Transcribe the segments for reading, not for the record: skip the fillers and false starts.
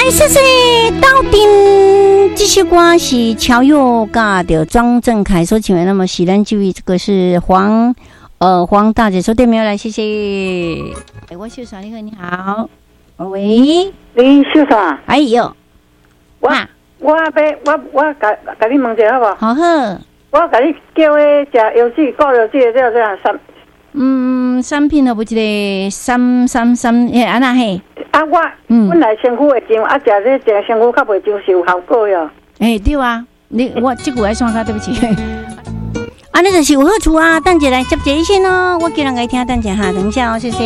谢谢到底这首歌是乔佑甲的庄正凯所唱的，那么喜人注意，这个是黄大姐说对没有来，谢谢。我秀嫂，你好，你好，喂， 秀嫂， 哎呦， 我甲你问一下好不好？ 好， 我甲你叫的食药水，高药水这样三。 产品不一个三，安那嘿？ 我本来身躯会痒，食这身躯较袂痒是有效果哟。 对啊，我这句爱算卡，对不起。你就是有好处啊！等下来接一先哦，我叫人来听，等下哈，等一下哦，谢谢。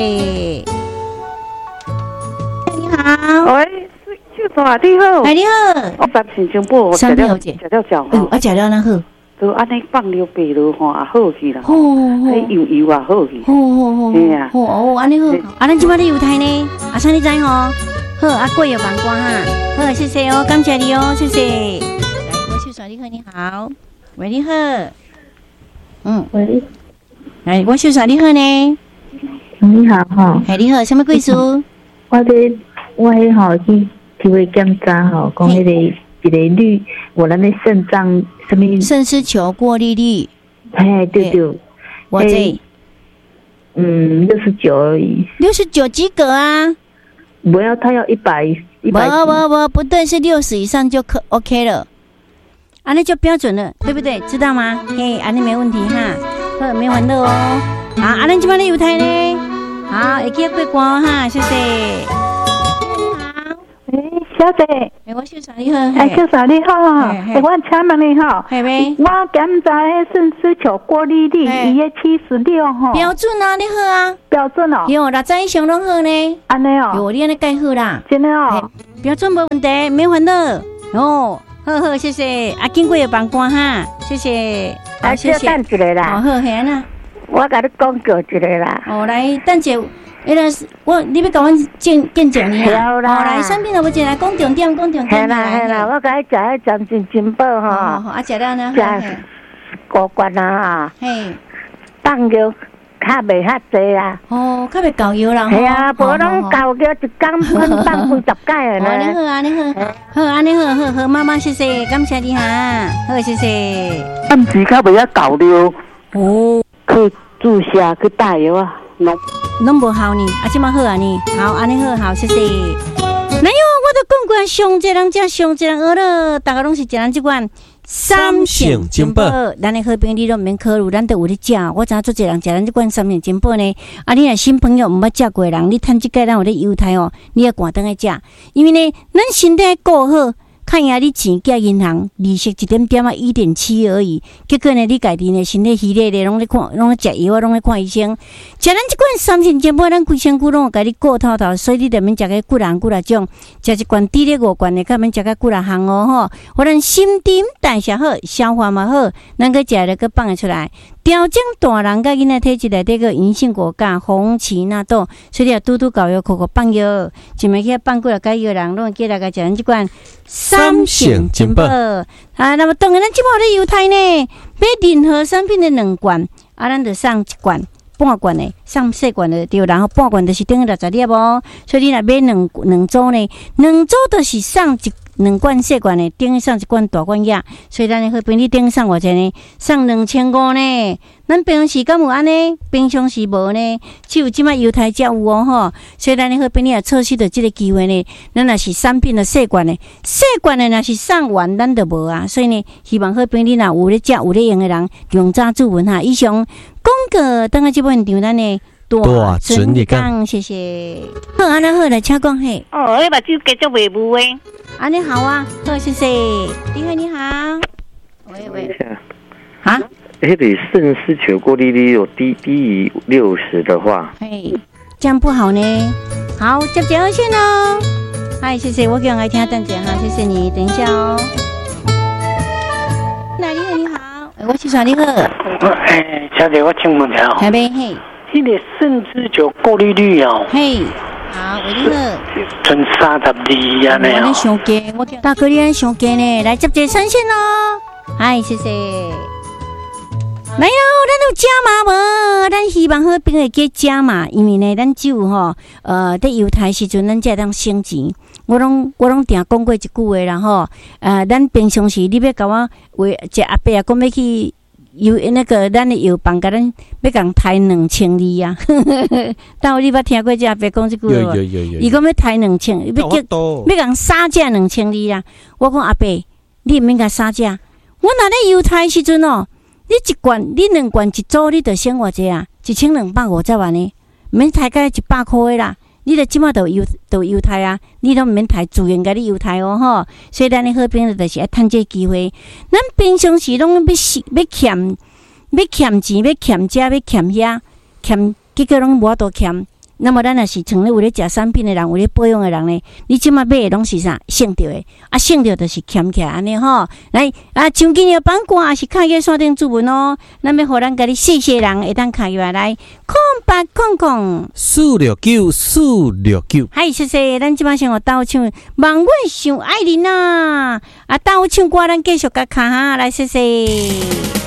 你好， 喂，秀嫂你好， 你好， 我三品中部， 三品好姐， 食了饺， 食了那好。 都安尼放流白落吼，也好去啦。迄油也好去。嘿啊。 安尼好。咱即摆咧油台呢，啥你知吼？好，贵有网瓜哈。好，谢谢哦，感谢你哦，谢谢。来，我秀嫂，你好，你好。喂，你好。 喂。 来，我秀嫂，你好呢。 你好哈。 你好，什么贵事？ 我迄吼去体检查吼，讲迄个。一个率，我那边肾脏什么？ 肾丝球过滤率。 对， 我这 69而已。 69及格啊？ 我要他要100。 不对，是60以上就OK 了。那就标准了，对不对？知道吗？那没问题哈。好，没烦恼哦。好，咱今晚的油台呢？好，会记过关哈，谢谢。 小姐， 我秀嫂你好， 秀嫂你好，我请问你好， 系咩？ 我检查肾丝球过滤率176吼， 标准啊，你好啊， 标准哦， 有60以上拢好呢， 安尼哦， 有你安尼介好啦， 真的哦， 标准无问题，没烦恼哦，好，谢谢，经过有帮关哈，谢谢， 谢谢，等一个啦， 好，系啊， 我甲你讲过一个啦， 来等者。你要甲阮见证你啦， 来，产品我一来讲重点。系啦，我甲你食迄张金宝吼， 食了呢， 食5罐啊，放药较袂遐济啦， 较袂够药啦， 系啊，无拢够药一工分放几10盖的呢。 你好，妈妈谢谢，感谢你哈，好谢谢。 暗时较袂遐够药，去注射去打药啊。 拢无效呢，即马好啊呢，好，安尼好，谢谢。哪有我都讲过，上一人食，上一人学了，大家拢是食咱即款三性金宝。咱的好朋友你都免考虑，咱都有咧食。我知影做一人食咱即款三性金宝呢。你若新朋友毋捌食过的人，你趁即个咱有咧优待哦，你要赶登来食，因为呢，咱身体顾好。看呀，你钱寄银行，利息1.7%而已。结果呢，你家己呢身体虚弱咧，拢咧看，拢咧食药啊，拢咧看医生。食咱即款三性健保，咱规身躯拢有甲你顾透透，所以你就免食个几人种，食一罐滴咧5罐的，较免食个几人项哦吼。互咱心肝代谢好，消化嘛好，咱个食了个放得出来。调整大人甲囡仔体质内底个银杏果干、红荠纳豆，所以你拄搞药，口放药，就免去放过来甲药人，拢会记来甲食咱即款三性金宝那么当然，咱即摆咧犹太呢，买任何产品的2罐，咱就送1罐。半罐的，上细罐的对，然后半罐就是等于60粒哦。所以你若买两组呢，2组就是送2罐细罐的，等于送1罐大罐药。所以咱的好朋友等于送偌济呢？送2500呢？咱平常时敢有安尼？平常时无呢？只有即摆犹太才有哦吼。所以咱的好朋友也错失着这个机会呢。咱若是产品的细罐的若是送完，咱就无啊。所以呢，希望好朋友若有咧食有咧用的人，用早注文哈。以上。广告，等下这部分场咱的大存日讲，谢谢。好，安尼好来请讲嘿。 你目睭继续卖舞诶。 安尼好啊，好，谢谢。你好。喂。啊？ 迄个肾丝球过滤率有低于60的话， 这样不好呢。好，接2线哦。嗨，谢谢，我给人来听等者哈，谢谢你，等一下哦。你好。我是啥？你好， 小姐，我请问一下哦， 嘿， 迄个肾丝球过滤率哦， 好，你好， 剩32安尼哦。 我上低，我大哥你上低呢，来接3线咯。嗨，谢谢。 来咯，咱有加码无？咱希望好朋会加加码，因为呢，咱酒吼，在犹太时阵，咱才当省钱。我拢定讲过一句话啦吼，咱平常时你要甲我为一阿伯啊，讲要去有那个咱的药房，甲咱要共抬2000里啊。但有你捌听过这阿伯讲这句话？有。伊讲要抬2000，要共杀价2000里啊。我讲阿伯，你毋免甲杀价。我若咧犹太时阵哦，你一罐，你2罐一组，你着省偌济啊？1250万呢，毋免抬到100块的啦。你著即马都犹太啊，你都毋免抬自然甲你犹太哦吼。所以咱的好朋友就是爱趁这机会，咱平常时拢要欠钱，要欠这，要欠遐，欠结果拢无法度欠。那么咱若是像咧有咧食产品的人，有咧保养的人呢，你即马买的拢是啥省着的？省着就是欠起来安尼吼。来像今日榜歌也是开个线顶注文哦，咱要互咱家己谢人会当开入来0800-469-469。嗨，谢谢，咱即马先互倒唱《望阮想爱你》呐，倒唱歌咱继续甲卡哈来，谢谢。